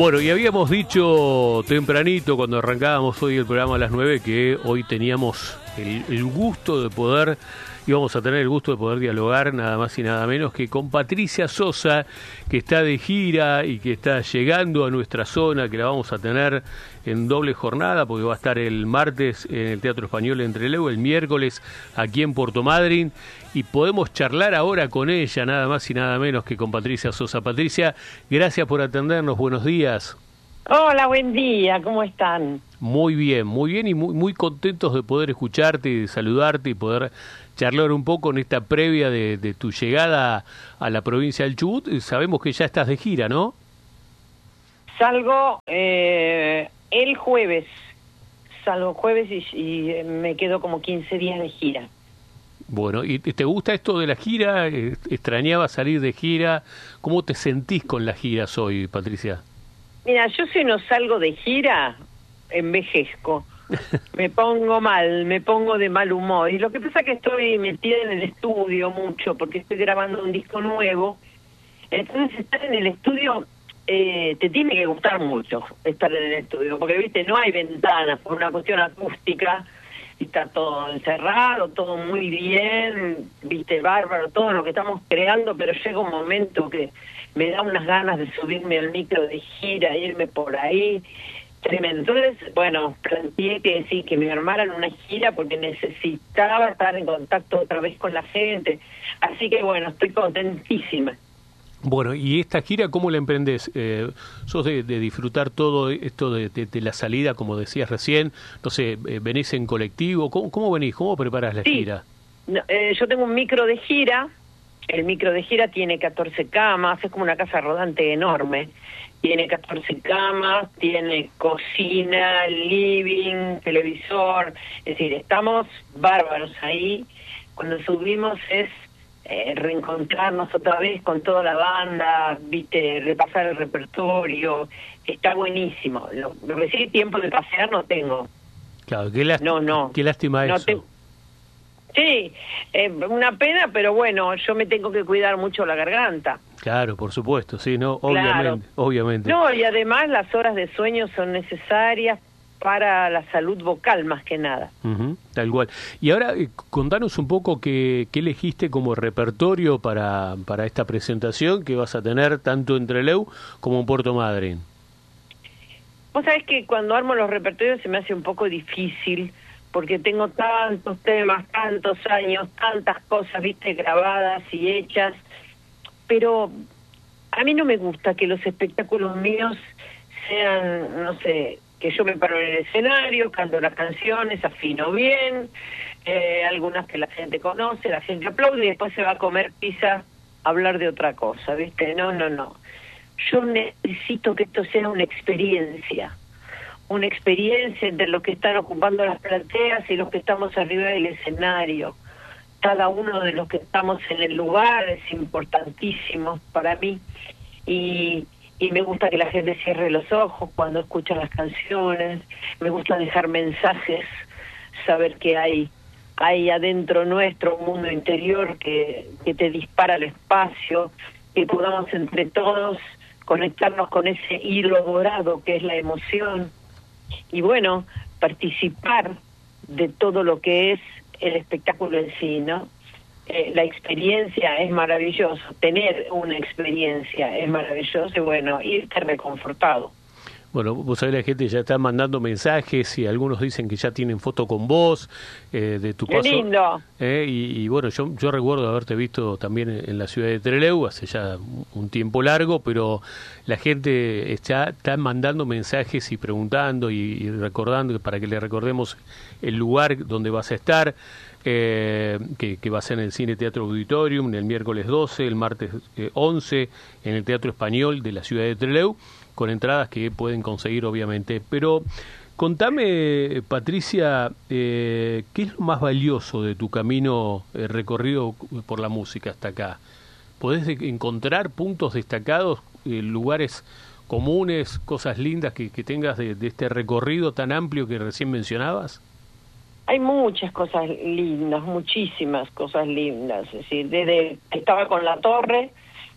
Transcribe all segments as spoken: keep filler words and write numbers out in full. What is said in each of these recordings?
Bueno, y habíamos dicho tempranito cuando arrancábamos hoy el programa a las nueve que hoy teníamos el, el gusto de poder, íbamos a tener el gusto de poder dialogar nada más y nada menos que con Patricia Sosa, que está de gira y que está llegando a nuestra zona, que la vamos a tener en doble jornada, porque va a estar el martes en el Teatro Español en Trelew, el miércoles aquí en Puerto Madryn, y podemos charlar ahora con ella, nada más y nada menos que con Patricia Sosa. Patricia, gracias por atendernos, buenos días. Hola, buen día, ¿cómo están? Muy bien, muy bien y muy, muy contentos de poder escucharte y de saludarte y poder charlar un poco en esta previa de, de tu llegada a la provincia del Chubut. Sabemos que ya estás de gira, ¿no? Salgo eh, el jueves, salgo jueves y, y me quedo como quince días de gira. Bueno, ¿y te gusta esto de la gira? ¿Extrañabas salir de gira? ¿Cómo te sentís con las giras hoy, Patricia? Mira, yo si no salgo de gira, envejezco. Me pongo mal, me pongo de mal humor. Y lo que pasa es que estoy metida en el estudio mucho, porque estoy grabando un disco nuevo. Entonces estar en el estudio eh, te tiene que gustar mucho, estar en el estudio. Porque, viste, no hay ventanas por una cuestión acústica. Está todo encerrado, todo muy bien, viste, bárbaro, todo lo que estamos creando, pero llega un momento que me da unas ganas de subirme al micro de gira, irme por ahí, tremendo. Entonces, bueno, planteé que sí, que me armaran una gira porque necesitaba estar en contacto otra vez con la gente, así que bueno, estoy contentísima. Bueno, ¿y esta gira cómo la emprendés? Eh, ¿Sos de, de disfrutar todo esto de, de, de la salida, como decías recién? No sé, eh, ¿venís en colectivo? ¿Cómo, cómo venís? ¿Cómo preparás la sí. gira? No, eh, yo tengo un micro de gira. El micro de gira tiene catorce camas, es como una casa rodante enorme. Tiene catorce camas, tiene cocina, living, televisor. Es decir, estamos bárbaros ahí. Cuando subimos es Eh, reencontrarnos otra vez con toda la banda, viste, repasar el repertorio, está buenísimo. Lo, lo que sí, tiempo de pasear no tengo. Claro, qué lástima, no, no, qué lástima no eso. Te... Sí, eh, una pena, pero bueno, yo me tengo que cuidar mucho la garganta. Claro, por supuesto, sí, no, obviamente, claro. obviamente. No, y además las horas de sueño son necesarias para la salud vocal más que nada. Uh-huh, tal cual. Y ahora eh, contanos un poco qué, qué elegiste como repertorio para, para esta presentación que vas a tener tanto en Trelew como en Puerto Madryn. Vos sabés que cuando armo los repertorios se me hace un poco difícil porque tengo tantos temas, tantos años, tantas cosas, viste, grabadas y hechas, pero a mí no me gusta que los espectáculos míos sean, no sé, que yo me paro en el escenario, canto las canciones, afino bien, eh, algunas que la gente conoce, la gente aplaude y después se va a comer pizza a hablar de otra cosa, ¿viste? No, no, no. Yo necesito que esto sea una experiencia, una experiencia entre los que están ocupando las plateas y los que estamos arriba del escenario. Cada uno de los que estamos en el lugar es importantísimo para mí y... Y me gusta que la gente cierre los ojos cuando escucha las canciones. Me gusta dejar mensajes, saber que hay hay adentro nuestro un mundo interior que, que te dispara al espacio, que podamos entre todos conectarnos con ese hilo dorado que es la emoción. Y bueno, participar de todo lo que es el espectáculo en sí, ¿no? Eh, la experiencia es maravilloso, tener una experiencia es maravilloso y bueno, irte reconfortado. Bueno, vos sabés, la gente ya está mandando mensajes y algunos dicen que ya tienen foto con vos, eh, de tu ¡Qué paso. lindo! Eh, y, y bueno, yo yo recuerdo haberte visto también en, en la ciudad de Trelew hace ya un tiempo largo, pero la gente está, está mandando mensajes y preguntando y, y recordando para que le recordemos el lugar donde vas a estar. Eh, que, que va a ser en el Cine Teatro Auditorium el miércoles doce, el martes eh, once en el Teatro Español de la ciudad de Trelew, con entradas que pueden conseguir obviamente. Pero contame, Patricia, eh, ¿qué es lo más valioso de tu camino eh, recorrido por la música hasta acá? ¿Podés de- encontrar puntos destacados, eh, lugares comunes, cosas lindas que, que tengas de, de este recorrido tan amplio que recién mencionabas? Hay muchas cosas lindas, muchísimas cosas lindas. Es decir, desde que estaba con La Torre,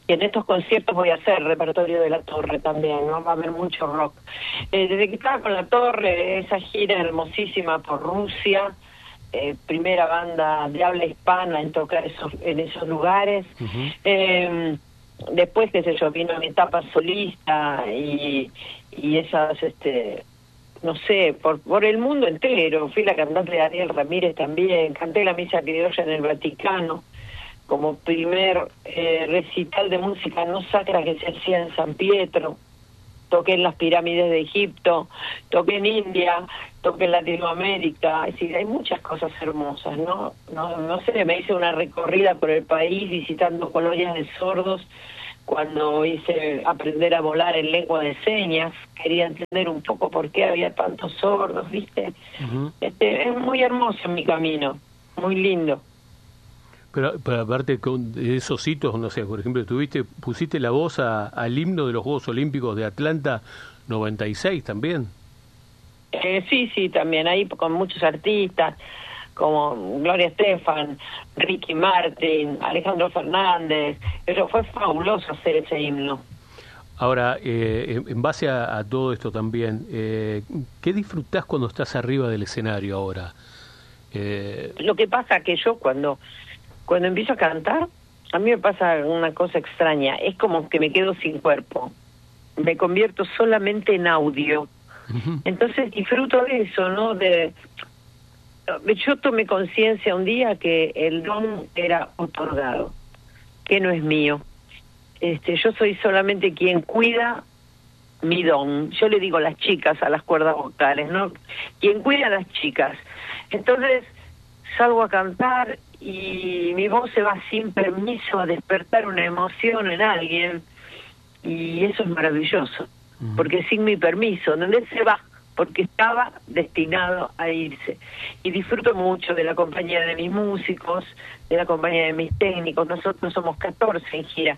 Y en estos conciertos voy a hacer repertorio de La Torre también, ¿no? Va a haber mucho rock. Eh, desde que estaba con La Torre, esa gira hermosísima por Rusia, eh, primera banda de habla hispana en tocar esos, en esos lugares. Uh-huh. Eh, después, qué sé yo, vino mi etapa solista y, y esas, este, no sé, por, por el mundo entero. Fui la cantante de Ariel Ramírez también, canté la misa criolla en el Vaticano, como primer eh, recital de música no sacra que se hacía en San Pietro. Toqué en las pirámides de Egipto, toqué en India, toqué en Latinoamérica. Es decir, hay muchas cosas hermosas, ¿no? No, no sé, me hice una recorrida por el país visitando colonias de sordos cuando hice aprender a volar en lengua de señas. Quería entender un poco por qué había tantos sordos, ¿viste? Uh-huh. Este, es muy hermoso mi camino, muy lindo. Pero, pero aparte de esos hitos, no sé, por ejemplo, tuviste, pusiste la voz a, al himno de los Juegos Olímpicos de Atlanta noventa y seis también. Eh, sí, sí, también ahí con muchos artistas como Gloria Estefan, Ricky Martin, Alejandro Fernández. Eso fue fabuloso hacer ese himno. Ahora, eh, en base a, a todo esto también, eh, ¿qué disfrutás cuando estás arriba del escenario ahora? Eh... Lo que pasa que yo cuando Cuando empiezo a cantar, a mí me pasa una cosa extraña. Es como que me quedo sin cuerpo. Me convierto solamente en audio. Uh-huh. Entonces disfruto de eso, ¿no? De Yo tomé conciencia un día que el don era otorgado, que no es mío. Este, yo soy solamente quien cuida mi don. Yo le digo a las chicas, a las cuerdas vocales, ¿no? Quien cuida a las chicas. Entonces salgo a cantar y mi voz se va sin permiso a despertar una emoción en alguien, y eso es maravilloso, uh-huh. porque sin mi permiso, ¿dónde se va? Porque estaba destinado a irse. Y disfruto mucho de la compañía de mis músicos, de la compañía de mis técnicos. Nosotros somos catorce en gira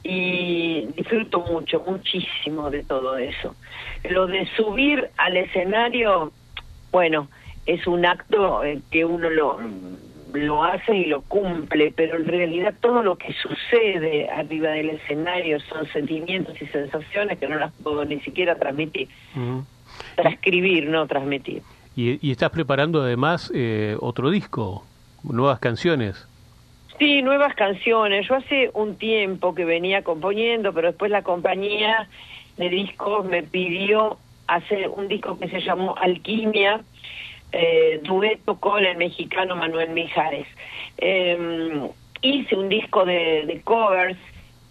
y disfruto mucho, muchísimo de todo eso. Lo de subir al escenario, bueno, es un acto que uno lo lo hace y lo cumple, pero en realidad todo lo que sucede arriba del escenario son sentimientos y sensaciones que no las puedo ni siquiera transmitir. Uh-huh. Transcribir, no transmitir. Y, y estás preparando además eh, otro disco, nuevas canciones. Sí, nuevas canciones. Yo hace un tiempo que venía componiendo, pero después la compañía de discos me pidió hacer un disco que se llamó Alquimia, Eh, dueto con el mexicano Manuel Mijares. Eh, hice un disco de, de covers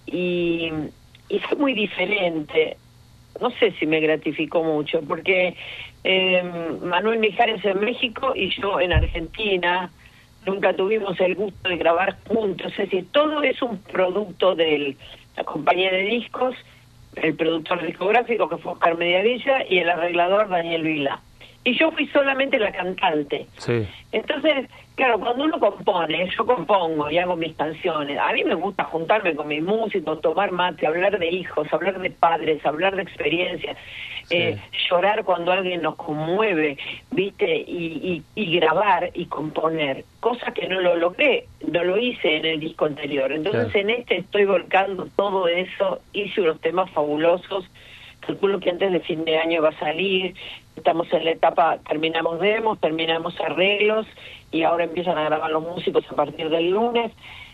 y, y fue muy diferente. No sé si me gratificó mucho, porque eh, Manuel Mijares en México y yo en Argentina nunca tuvimos el gusto de grabar juntos. Es decir, todo es un producto de la compañía de discos, el productor discográfico que fue Oscar Mediavilla y el arreglador Daniel Vila. Y yo fui solamente la cantante. Sí. Entonces, claro, cuando uno compone, yo compongo y hago mis canciones. A mí me gusta juntarme con mis músicos, tomar mate, hablar de hijos, hablar de padres, hablar de experiencias, sí. eh, llorar cuando alguien nos conmueve, ¿viste? Y, y, y grabar y componer. Cosa que no lo logré, no lo hice en el disco anterior. Entonces, claro. En este estoy volcando todo eso. Hice unos temas fabulosos. Calculo que antes de fin de año va a salir. Estamos en la etapa, terminamos demos, terminamos arreglos y ahora empiezan a grabar los músicos a partir del lunes.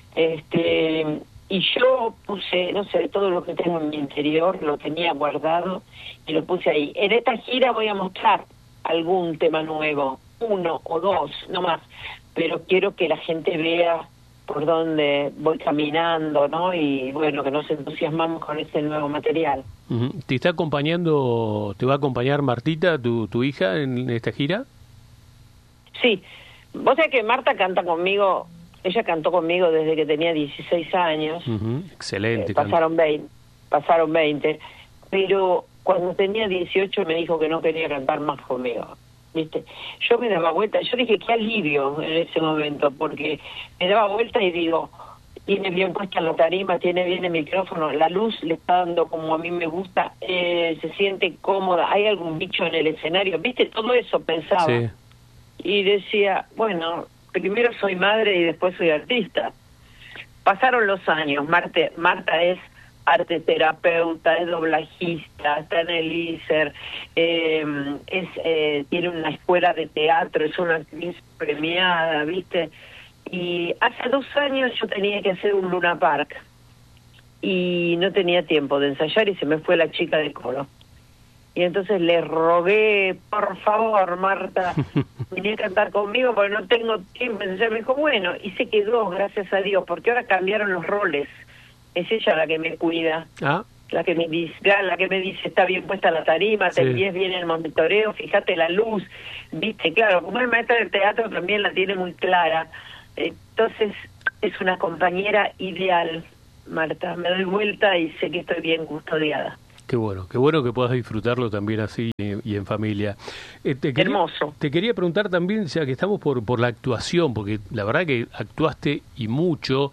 Este, y yo puse, no sé, todo lo que tengo en mi interior, lo tenía guardado y lo puse ahí. En esta gira voy a mostrar algún tema nuevo, uno o dos, no más, pero quiero que la gente vea por dónde voy caminando, ¿no? Y bueno, que nos entusiasmamos con este nuevo material. Uh-huh. ¿Te está acompañando, te va a acompañar Martita, tu, tu hija, en esta gira? Sí. Vos sabés que Marta canta conmigo, ella cantó conmigo desde que tenía dieciséis años. Uh-huh. Excelente. Eh, pasaron veinte, pasaron veinte, pero cuando tenía dieciocho me dijo que no quería cantar más conmigo. ¿Viste? Yo me daba vuelta, yo dije qué alivio en ese momento, porque me daba vuelta y digo, tiene bien puesta la tarima, tiene bien el micrófono, la luz le está dando como a mí me gusta, eh, se siente cómoda, hay algún bicho en el escenario, ¿viste? Todo eso pensaba. Sí. Y decía, bueno, primero soy madre y después soy artista. pasaron los años. Marta, Marta es arte terapeuta, es doblajista, está en el I S E R, eh, es, eh, tiene una escuela de teatro, es una actriz premiada, ¿viste? Y hace dos años yo tenía que hacer un Luna Park y no tenía tiempo de ensayar y se me fue la chica de coro. Y entonces le rogué, por favor, Marta, venía a cantar conmigo porque no tengo tiempo de ensayar. Me dijo, bueno, y se quedó, gracias a Dios, porque ahora cambiaron los roles. Es ella la que me cuida, ah. la que me dice, la que me dice, está bien puesta la tarima, Sí. te envíes bien el monitoreo, fíjate la luz, viste, claro, como es maestra de teatro también la tiene muy clara. Entonces es una compañera ideal, Marta. Me doy vuelta y sé que estoy bien custodiada. Qué bueno, qué bueno que puedas disfrutarlo también así y, y en familia. Eh, te quería, Hermoso. Te quería preguntar también, ya que estamos por, por la actuación, porque la verdad que actuaste y mucho,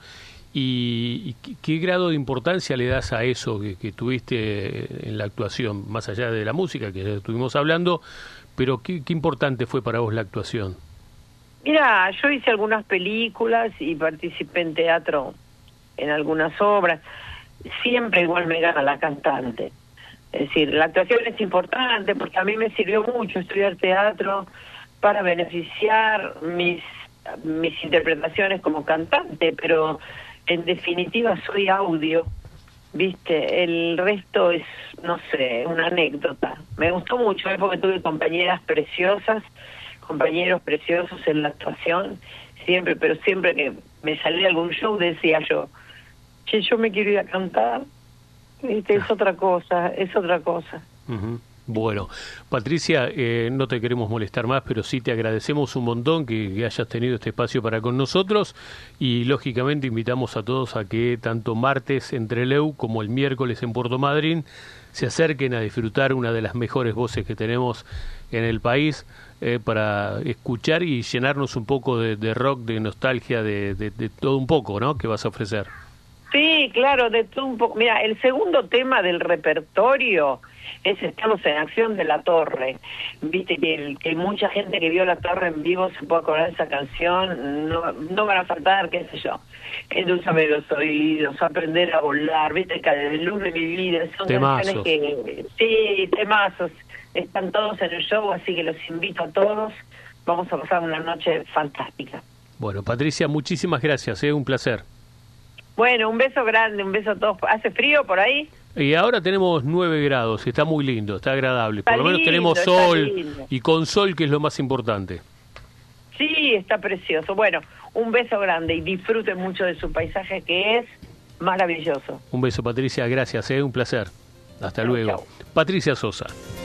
y, y qué, qué grado de importancia le das a eso que, que tuviste en la actuación, más allá de la música que ya estuvimos hablando, pero qué, qué importante fue para vos la actuación. Mira, yo hice algunas películas y participé en teatro en algunas obras. Siempre igual me gana la cantante. Es decir, la actuación es importante porque a mí me sirvió mucho estudiar teatro para beneficiar mis, mis interpretaciones como cantante, pero en definitiva soy audio, ¿viste? El resto es, no sé, una anécdota. Me gustó mucho, ¿eh? Porque tuve compañeras preciosas, compañeros preciosos en la actuación, siempre, pero siempre que me salía algún show decía yo, che, yo me quiero ir a cantar, ¿viste? Es otra cosa, es otra cosa. Uh-huh. Bueno, Patricia, eh, no te queremos molestar más, pero sí te agradecemos un montón que, que hayas tenido este espacio para con nosotros y lógicamente invitamos a todos a que tanto martes en Trelew como el miércoles en Puerto Madryn se acerquen a disfrutar una de las mejores voces que tenemos en el país eh, para escuchar y llenarnos un poco de, de rock, de nostalgia, de, de, de todo un poco, ¿no?, que vas a ofrecer. Sí, claro, de todo un poco. Mira, el segundo tema del repertorio es Estamos en Acción de La Torre. Viste que, el, que mucha gente que vio La Torre en vivo se puede acordar de esa canción. No, no van a faltar, qué sé yo, Endulzame los oídos, Aprender a volar, viste, Cada luz de mi vida. Son Temazos. canciones que, sí, temazos. Están todos en el show, así que los invito a todos. Vamos a pasar una noche fantástica. Bueno, Patricia, muchísimas gracias, ¿eh? Un placer. Bueno, un beso grande, un beso a todos. ¿Hace frío por ahí? Y ahora tenemos nueve grados, está muy lindo, está agradable. Por Está lo menos lindo, tenemos está sol lindo. y con sol, que es lo más importante. Sí, está precioso. Bueno, un beso grande y disfruten mucho de su paisaje que es maravilloso. Un beso, Patricia, gracias, ¿eh? Un placer. Hasta Chau, luego. chau. Patricia Sosa.